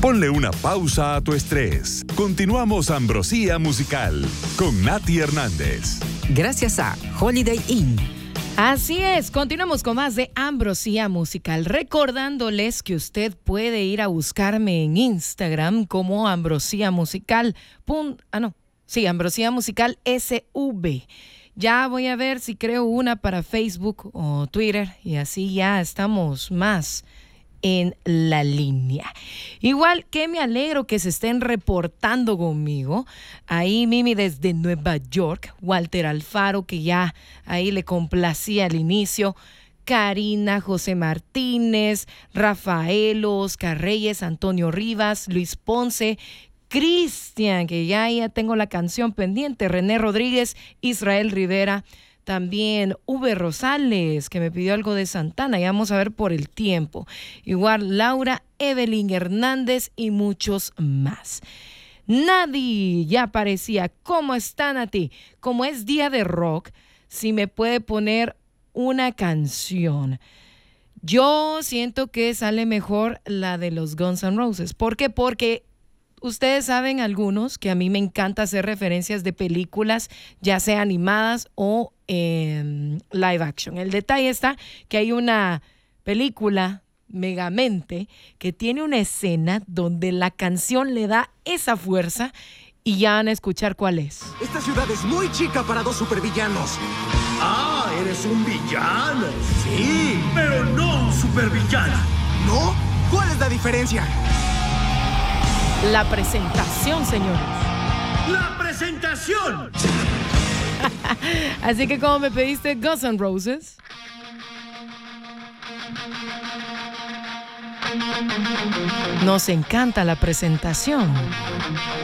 Ponle una pausa a tu estrés. Continuamos Ambrosía Musical con Nati Hernández. Gracias a Holiday Inn. Así es, continuamos con más de Ambrosía Musical, recordándoles que usted puede ir a buscarme en Instagram como Ambrosía Musical. Ambrosía Musical SV. Ya voy a ver si creo una para Facebook o Twitter y así ya estamos más en la línea. Igual que me alegro que se estén reportando conmigo. Ahí Mimi desde Nueva York, Walter Alfaro, que ya ahí le complacía al inicio, Karina, José Martínez, Rafael, Oscar Reyes, Antonio Rivas, Luis Ponce, Cristian, que ya tengo la canción pendiente, René Rodríguez, Israel Rivera, también V. Rosales, que me pidió algo de Santana, ya vamos a ver por el tiempo. Igual Laura, Evelyn Hernández y muchos más. Nadie ya aparecía. ¿Cómo está, Nati? Como es día de rock, si me puede poner una canción. Yo siento que sale mejor la de los Guns N' Roses. ¿Por qué? Porque ustedes saben algunos que a mí me encanta hacer referencias de películas, ya sea animadas o live action. El detalle está que hay una película, Megamente, que tiene una escena donde la canción le da esa fuerza y ya van a escuchar cuál es. Esta ciudad es muy chica para dos supervillanos. Ah, eres un villano. Sí, pero no un supervillano. ¿No? ¿Cuál es la diferencia? La presentación, señores. ¡La presentación! Así que como me pediste Guns N' Roses, nos encanta la presentación.